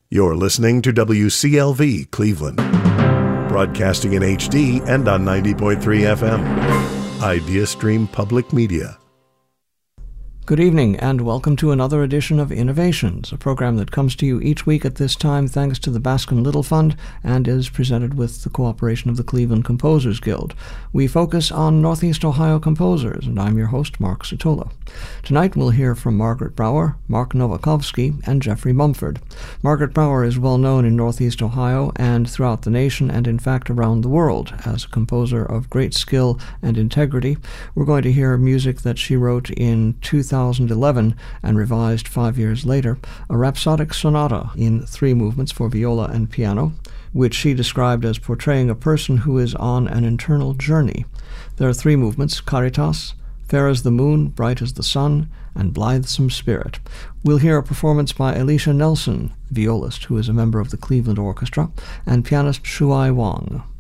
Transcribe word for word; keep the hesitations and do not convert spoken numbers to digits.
You're listening to W C L V Cleveland, broadcasting in H D and on ninety point three F M. IdeaStream Public Media. Good evening and welcome to another edition of Innovations, a program that comes to you each week at this time thanks to the Bascom Little Fund and is presented with the cooperation of the Cleveland Composers Guild. We focus on Northeast Ohio composers, and I'm your host, Mark Sotola. Tonight we'll hear from Margaret Brower, Mark Novakovsky, and Jeffrey Mumford. Margaret Brower is well known in Northeast Ohio and throughout the nation and in fact around the world as a composer of great skill and integrity. We're going to hear music that she wrote in two thousand eleven and revised five years later, a rhapsodic sonata in three movements for viola and piano, which she described as portraying a person who is on an internal journey. There are three movements: Caritas, Fair as the Moon, Bright as the Sun, and Blithesome Spirit. We'll hear a performance by Alicia Nelson, violist who is a member of the Cleveland Orchestra, and pianist Shuai Wang.